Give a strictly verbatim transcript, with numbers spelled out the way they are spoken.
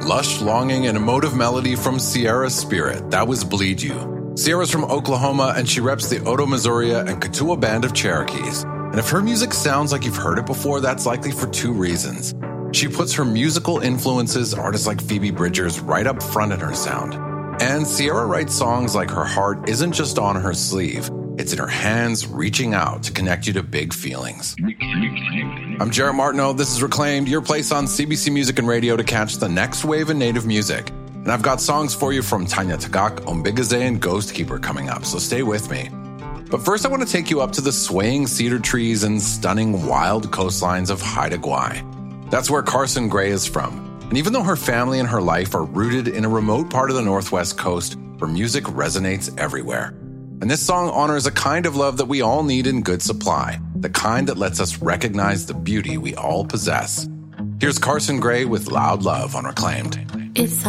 lush longing and emotive melody from Sierra Spirit. That was Bleed You. Sierra's from Oklahoma, and she reps the Oto Missouriya and Katua Band of Cherokees. And if her music sounds like you've heard it before, that's likely for two reasons. She puts her musical influences, artists like Phoebe Bridgers, right up front in her sound. And Sierra writes songs like her heart isn't just on her sleeve, it's in her hands reaching out to connect you to big feelings. I'm Jarrett Martineau. This is Reclaimed, your place on C B C Music and Radio to catch the next wave in Native music. And I've got songs for you from Tanya Tagaq, Ombigaze, and Ghost Keeper coming up, so stay with me. But first, I want to take you up to the swaying cedar trees and stunning wild coastlines of Haida Gwaii. That's where Carson Gray is from. And even though her family and her life are rooted in a remote part of the Northwest coast, her music resonates everywhere. And this song honors a kind of love that we all need in good supply, the kind that lets us recognize the beauty we all possess. Here's Carson Gray with Loud Love on Reclaimed. It's